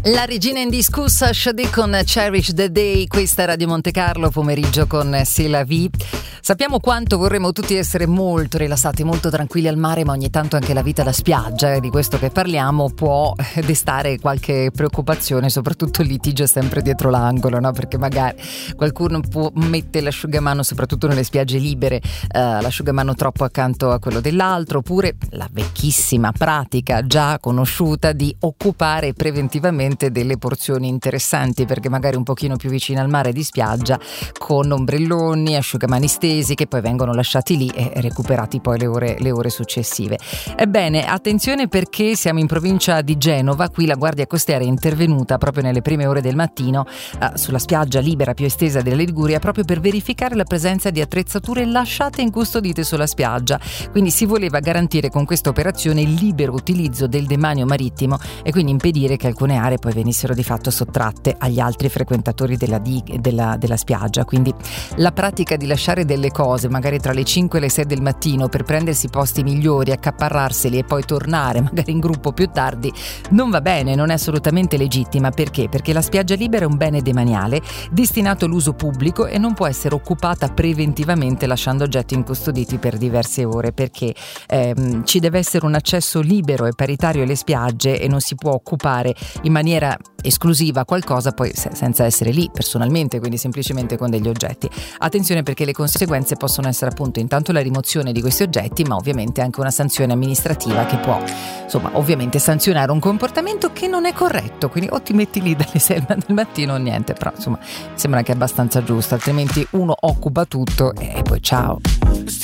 La regina indiscussa, Shadi con Cherish the Day. Questa è Radio Monte Carlo, pomeriggio con C'est la vie. Sappiamo quanto vorremmo tutti essere molto rilassati, molto tranquilli al mare, ma ogni tanto anche la vita da spiaggia, di questo che parliamo, può destare qualche preoccupazione, soprattutto il litigio è sempre dietro l'angolo, no? Perché magari qualcuno mette l'asciugamano, soprattutto nelle spiagge libere, l'asciugamano troppo accanto a quello dell'altro, oppure la vecchissima pratica già conosciuta di occupare preventivamente delle porzioni interessanti, perché magari un pochino più vicino al mare di spiaggia, con ombrelloni, asciugamani stesi che poi vengono lasciati lì e recuperati poi le ore successive. Ebbene, attenzione, perché siamo in provincia di Genova. Qui la Guardia Costiera è intervenuta proprio nelle prime ore del mattino sulla spiaggia libera più estesa della Liguria, proprio per verificare la presenza di attrezzature lasciate incustodite sulla spiaggia. Quindi si voleva garantire con questa operazione il libero utilizzo del demanio marittimo e quindi impedire che alcune aree poi venissero di fatto sottratte agli altri frequentatori della spiaggia. Quindi la pratica di lasciare delle cose magari tra le 5 e le 6 del mattino per prendersi posti migliori, accaparrarseli e poi tornare magari in gruppo più tardi non va bene, non è assolutamente legittima. Perché? Perché la spiaggia libera è un bene demaniale destinato all'uso pubblico e non può essere occupata preventivamente lasciando oggetti incustoditi per diverse ore, perché ci deve essere un accesso libero e paritario alle spiagge e non si può occupare in maniera esclusiva qualcosa poi senza essere lì personalmente, quindi semplicemente con degli oggetti. Attenzione, perché le conseguenze possono essere appunto intanto la rimozione di questi oggetti, ma ovviamente anche una sanzione amministrativa che può ovviamente sanzionare un comportamento che non è corretto. Quindi o ti metti lì dalle 6 del mattino o niente, però sembra che è abbastanza giusto, altrimenti uno occupa tutto e poi ciao.